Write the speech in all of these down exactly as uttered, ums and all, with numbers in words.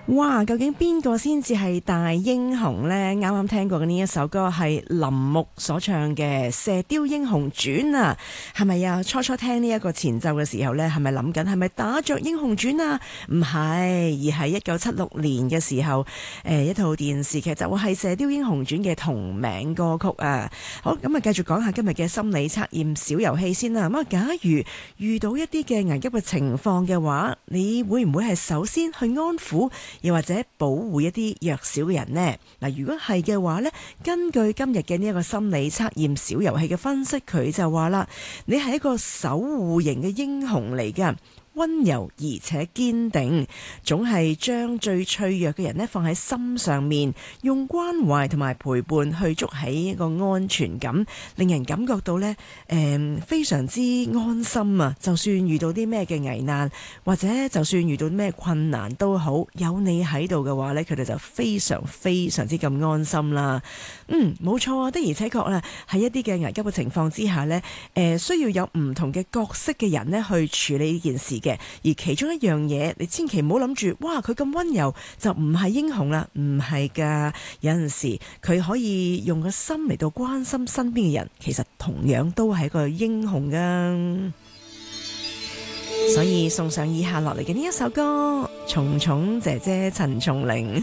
哇，究竟邊個先至係大英雄呢？啱啱聽過嘅呢一首歌係林木所唱嘅《射鵰英雄傳》啊，係咪啊？初初聽呢一個前奏嘅時候呢，係咪諗緊係咪打着英雄傳啊？唔係，而係一九七六年嘅時候，誒一套電視劇就係《射鵰英雄傳》嘅同名歌曲啊。好，咁啊繼續講下今日嘅心理測驗小遊戲先啦。咁啊，假如遇到一啲嘅危急嘅情況嘅話，你會唔會係首先去安撫，又或者保護一啲弱小嘅人呢？嗱，如果係嘅話呢，根據今日嘅呢一個心理測驗小遊戲嘅分析，佢就話啦，你係一個守護型嘅英雄嚟㗎。溫柔而且堅定，總係將最脆弱嘅人呢放喺心上面，用關懷同埋陪伴去築起一個安全感，令人感覺到呢誒非常之安心啊！就算遇到啲咩嘅危難，或者就算遇到咩困難都好，有你喺度嘅話呢，佢哋就非常非常之咁安心啦。嗯，冇錯啊，的而且確啦，喺一啲嘅危急嘅情況之下呢，誒需要有唔同嘅角色嘅人呢去處理呢件事。而其中一樣嘢，你千祈唔好諗住，哇！佢咁溫柔就唔係英雄啦，唔係噶。有陣時佢可以用個心嚟到關心身邊嘅人，其實同樣都係一個英雄噶。所以送上以下落嚟嘅呢一首歌，蟲蟲姐姐陳松伶，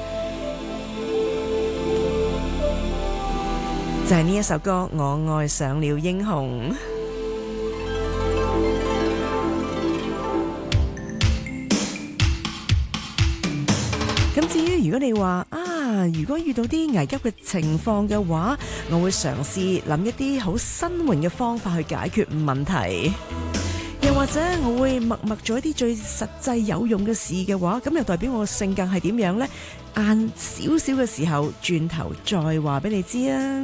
就係呢一首歌《我愛上了英雄》。咁至於如果你話啊，如果遇到啲危急嘅情況嘅話，我會嘗試諗一啲好新穎嘅方法去解決問題，又或者我會默默做一啲最實際有用嘅事嘅話，咁又代表我嘅性格係點樣呢？晏少少嘅時候轉頭再話俾你知啊！